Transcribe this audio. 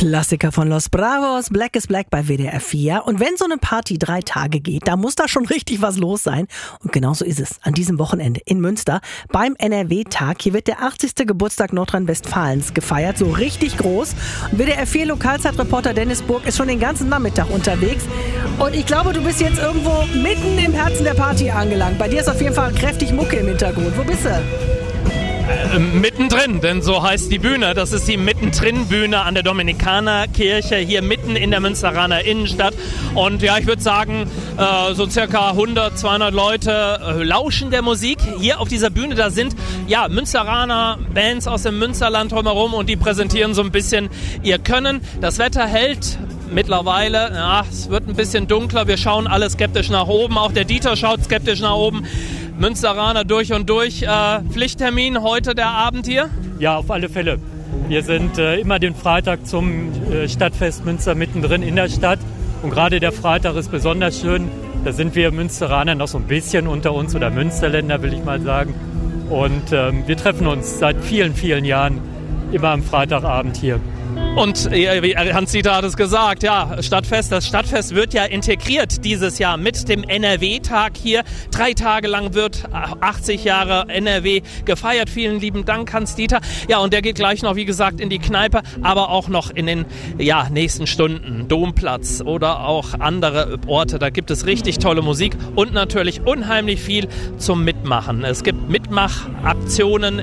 Klassiker von Los Bravos, Black is Black bei WDR 4. Und wenn so eine Party 3 Tage geht, da muss da schon richtig was los sein. Und genauso ist es an diesem Wochenende in Münster beim NRW-Tag. Hier wird der 80. Geburtstag Nordrhein-Westfalens gefeiert, so richtig groß. Und WDR 4 Lokalzeitreporter Dennis Burg ist schon den ganzen Nachmittag unterwegs. Und ich glaube, du bist jetzt irgendwo mitten im Herzen der Party angelangt. Bei dir ist auf jeden Fall kräftig Mucke im Hintergrund. Wo bist du? Mittendrin, denn so heißt die Bühne. Das ist die Mittendrin-Bühne an der Dominikanerkirche, hier mitten in der Münsteraner Innenstadt. Und ja, ich würde sagen, so circa 100, 200 Leute lauschen der Musik hier auf dieser Bühne. Da sind ja Münsteraner Bands aus dem Münsterland drumherum und die präsentieren so ein bisschen ihr Können. Das Wetter hält mittlerweile, ja, es wird ein bisschen dunkler. Wir schauen alle skeptisch nach oben. Auch der Dieter schaut skeptisch nach oben. Münsteraner durch und durch. Pflichttermin heute der Abend hier? Ja, auf alle Fälle. Wir sind immer den Freitag zum Stadtfest Münster mittendrin in der Stadt. Und gerade der Freitag ist besonders schön. Da sind wir Münsteraner noch so ein bisschen unter uns oder Münsterländer, will ich mal sagen. Und wir treffen uns seit vielen, vielen Jahren immer am Freitagabend hier. Und wie Hans-Dieter hat es gesagt, ja, Stadtfest, das Stadtfest wird ja integriert dieses Jahr mit dem NRW-Tag hier. 3 Tage lang wird 80 Jahre NRW gefeiert. Vielen lieben Dank, Hans-Dieter. Ja, und der geht gleich noch, wie gesagt, in die Kneipe, aber auch noch in den nächsten Stunden. Domplatz oder auch andere Orte. Da gibt es richtig tolle Musik und natürlich unheimlich viel zum Mitmachen. Es gibt Mitmachaktionen